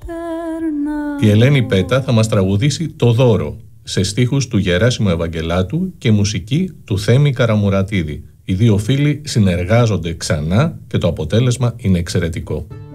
Η Ελένη Πέτα θα μας τραγουδήσει «Το δώρο» σε στίχους του Γεράσιμου Ευαγγελάτου και μουσική του Θέμη Καραμουρατίδη. Οι δύο φίλοι συνεργάζονται ξανά και το αποτέλεσμα είναι εξαιρετικό.